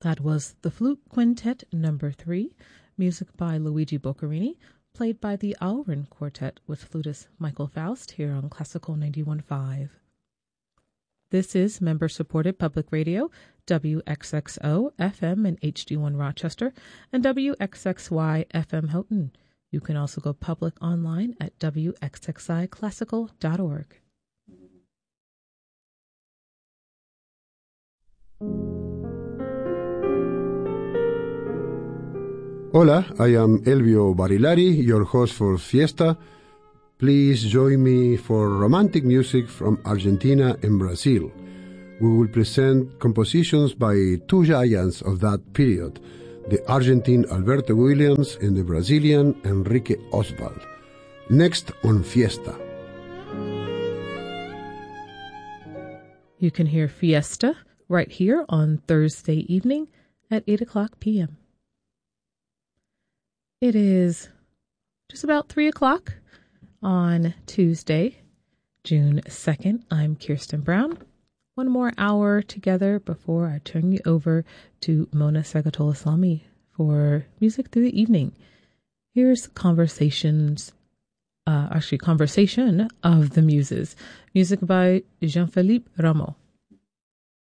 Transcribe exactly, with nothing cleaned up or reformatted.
That was the Flute Quintet number three, music by Luigi Boccherini, played by the Alrin Quartet with flutist Michael Faust here on Classical ninety-one point five. This is member-supported public radio, W X X O F M and H D one Rochester, and W X X Y F M Houghton. You can also go public online at W X X I classical dot org. Hola, I am Elvio Barilari, your host for Fiesta. Please join me for romantic music from Argentina and Brazil. We will present compositions by two giants of that period, the Argentine Alberto Williams and the Brazilian Enrique Oswald. Next on Fiesta. You can hear Fiesta right here on Thursday evening at eight o'clock p.m. It is just about three o'clock on Tuesday, June second. I'm Kirsten Brown. One more hour together before I turn you over to Mona Sagatola-Salmi for music through the evening. Here's conversations, uh, actually conversation of the muses. Music by Jean-Philippe Rameau.